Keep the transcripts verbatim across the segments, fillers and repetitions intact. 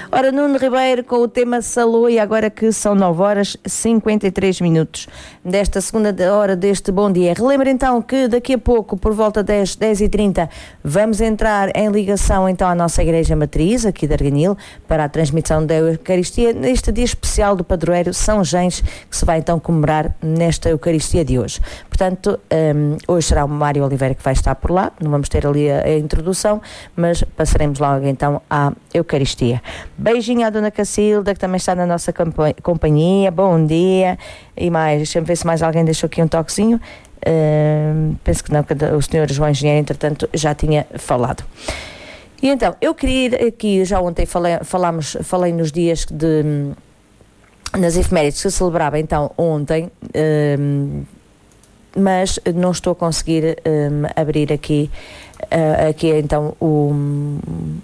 Ora, Nuno Ribeiro com o tema Salô, e agora que são nove horas e cinquenta e três minutos desta segunda hora deste Bom Dia. Relembro então que daqui a pouco, por volta das dez e trinta, vamos entrar em ligação então à nossa Igreja Matriz, aqui de Arganil, para a transmissão da Eucaristia, neste dia especial do padroeiro São Gens, que se vai então comemorar nesta Eucaristia de hoje. Portanto, um, hoje será o Mário Oliveira que vai estar por lá, não vamos ter ali a, a introdução, mas passaremos logo então à Eucaristia. Beijinho à Dona Cacilda, que também está na nossa companhia. Bom dia. E mais, deixa-me ver se mais alguém deixou aqui um toquezinho. Uh, penso que não, que o senhor João Engenheiro, entretanto, já tinha falado. E então, eu queria ir aqui, já ontem falei, falámos, falei nos dias de, nas efemérides que se celebrava então ontem, uh, mas não estou a conseguir um, abrir aqui, uh, aqui então o...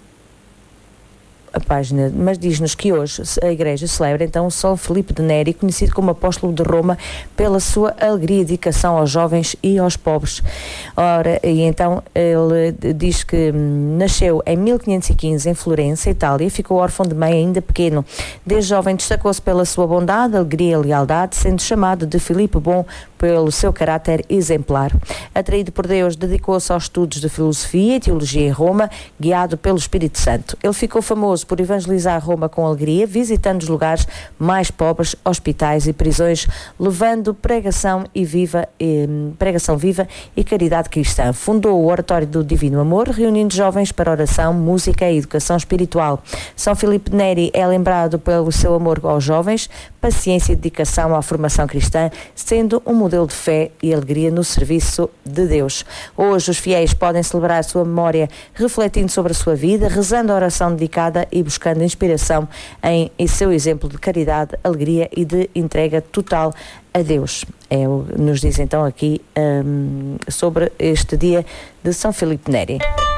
a página, mas diz-nos que hoje a Igreja celebra então São Filipe de Neri, conhecido como apóstolo de Roma, pela sua alegria e dedicação aos jovens e aos pobres. Ora, e então ele diz que nasceu em mil quinhentos e quinze em Florença, Itália, ficou órfão de mãe ainda pequeno. Desde jovem destacou-se pela sua bondade, alegria e lealdade, sendo chamado de Filipe Bom pelo seu caráter exemplar. Atraído por Deus, dedicou-se aos estudos de filosofia e teologia em Roma, guiado pelo Espírito Santo. Ele ficou famoso por evangelizar Roma com alegria, visitando os lugares mais pobres, hospitais e prisões, levando pregação e viva, eh, pregação viva e caridade cristã. Fundou o Oratório do Divino Amor, reunindo jovens para oração, música e educação espiritual. São Filipe Neri é lembrado pelo seu amor aos jovens, paciência e dedicação à formação cristã, sendo um modelo de fé e alegria no serviço de Deus. Hoje os fiéis podem celebrar a sua memória refletindo sobre a sua vida, rezando a oração dedicada e buscando inspiração em, em seu exemplo de caridade, alegria e de entrega total a Deus. É o que nos diz então aqui um, sobre este dia de São Filipe Neri.